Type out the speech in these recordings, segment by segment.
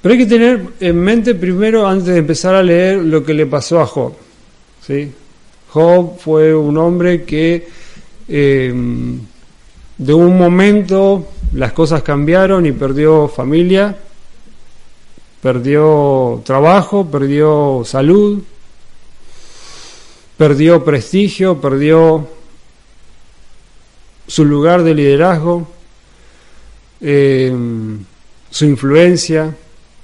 Pero hay que tener en mente primero, antes de empezar a leer, lo que le pasó a Job, ¿sí? Job fue un hombre que de un momento las cosas cambiaron y perdió familia, perdió trabajo, perdió salud, perdió prestigio, perdió su lugar de liderazgo, su influencia,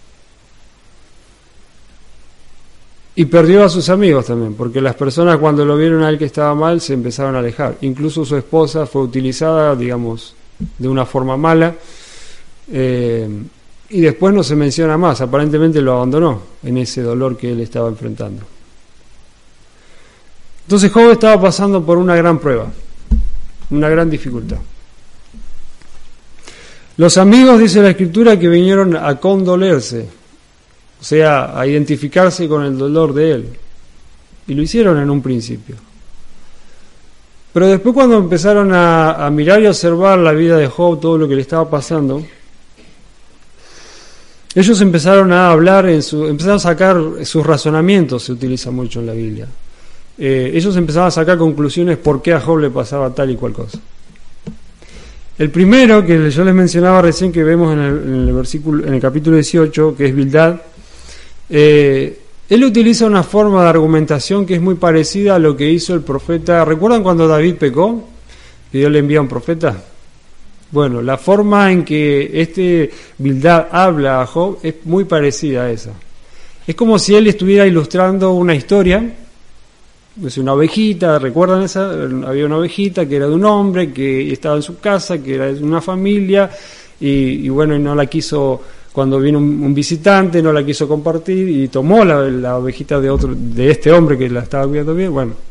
y perdió a sus amigos también, porque las personas cuando lo vieron a él que estaba mal se empezaron a alejar. Incluso su esposa fue utilizada, digamos, de una forma mala, y después no se menciona más. Aparentemente lo abandonó en ese dolor que él estaba enfrentando. Entonces Job estaba pasando por una gran prueba, una gran dificultad. Los amigos, dice la Escritura, que vinieron a condolerse, o sea, a identificarse con el dolor de él. Y lo hicieron en un principio. Pero después, cuando empezaron a mirar y observar la vida de Job, todo lo que le estaba pasando, ellos empezaron a hablar, empezaron a sacar sus razonamientos, se utiliza mucho en la Biblia. Ellos empezaban a sacar conclusiones por qué a Job le pasaba tal y cual cosa. El primero, que yo les mencionaba recién, que vemos en el versículo, en el capítulo 18, que es Bildad, él utiliza una forma de argumentación que es muy parecida a lo que hizo el profeta. ¿Recuerdan cuando David pecó? Que Dios le envía a un profeta. Bueno, la forma en que Bildad habla a Job es muy parecida a esa. Es como si él estuviera ilustrando una historia. Es una ovejita, ¿recuerdan esa? Había una ovejita que era de un hombre que estaba en su casa, que era de una familia, y bueno, no la quiso. Cuando vino un visitante, no la quiso compartir y tomó la ovejita de este hombre que la estaba cuidando bien. Bueno,